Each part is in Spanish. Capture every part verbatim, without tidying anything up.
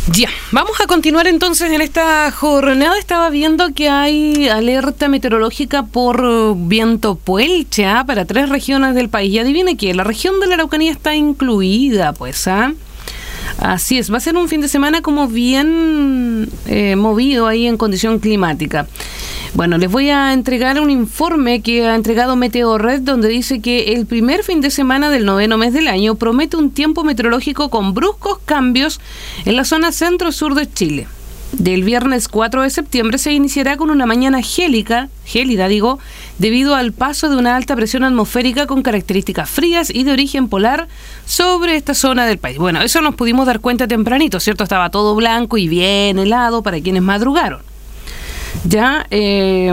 Ya, vamos a continuar entonces en esta jornada. Estaba viendo que hay alerta meteorológica por viento puelche ¿eh? para tres regiones del país. Y adivine qué, la región de la Araucanía está incluida, pues, ¿ah? ¿eh? Así es, va a ser un fin de semana como bien eh, movido ahí en condición climática. Bueno, les voy a entregar un informe que ha entregado Meteorred, donde dice que el primer fin de semana del noveno mes del año promete un tiempo meteorológico con bruscos cambios en la zona centro-sur de Chile. Del viernes cuatro de septiembre se iniciará con una mañana gélica, gélida digo, debido al paso de una alta presión atmosférica con características frías y de origen polar sobre esta zona del país. Bueno, eso nos pudimos dar cuenta tempranito, ¿cierto? Estaba todo blanco y bien helado para quienes madrugaron. Ya, eh,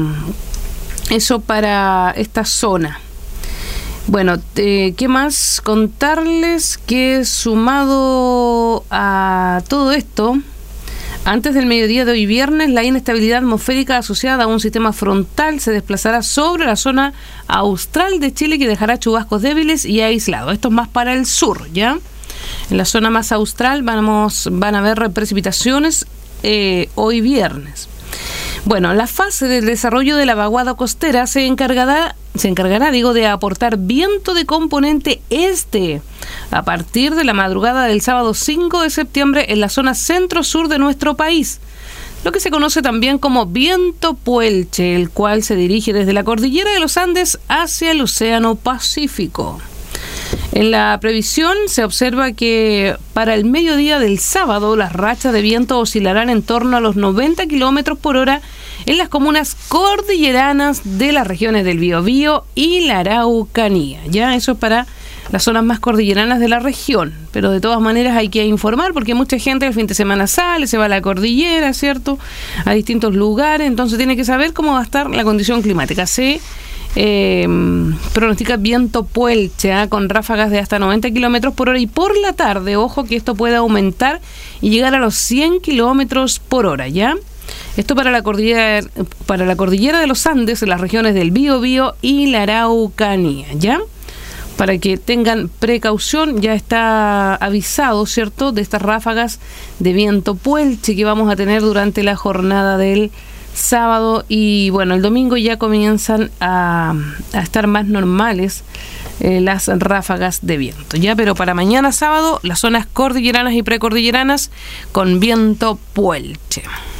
eso para esta zona. Bueno, eh, ¿qué más contarles? Que sumado a todo esto, antes del mediodía de hoy viernes, la inestabilidad atmosférica asociada a un sistema frontal se desplazará sobre la zona austral de Chile, que dejará chubascos débiles y aislados. Esto es más para el sur, ¿ya? En la zona más austral vamos, van a haber precipitaciones eh, hoy viernes. Bueno, la fase del desarrollo de la vaguada costera se encargará, se encargará, digo, de aportar viento de componente este a partir de la madrugada del sábado cinco de septiembre en la zona centro-sur de nuestro país, lo que se conoce también como viento puelche, el cual se dirige desde la cordillera de los Andes hacia el Océano Pacífico. En la previsión se observa que para el mediodía del sábado las rachas de viento oscilarán en torno a los noventa kilómetros por hora en las comunas cordilleranas de las regiones del Biobío y la Araucanía. Ya, eso es para las zonas más cordilleranas de la región, pero de todas maneras hay que informar porque mucha gente el fin de semana sale, se va a la cordillera, ¿cierto?, a distintos lugares, entonces tiene que saber cómo va a estar la condición climática. Se eh, pronostica viento puelche ¿eh? con ráfagas de hasta noventa kilómetros por hora, y por la tarde, ojo que esto puede aumentar y llegar a los cien kilómetros por hora, ¿ya? Esto para la cordillera, para la cordillera de los Andes, en las regiones del Biobío y la Araucanía, ¿ya? Para que tengan precaución, ya está avisado, ¿cierto?, de estas ráfagas de viento puelche que vamos a tener durante la jornada del sábado, y bueno, el domingo ya comienzan a, a estar más normales eh, las ráfagas de viento, ya, pero para mañana sábado las zonas cordilleranas y precordilleranas con viento puelche.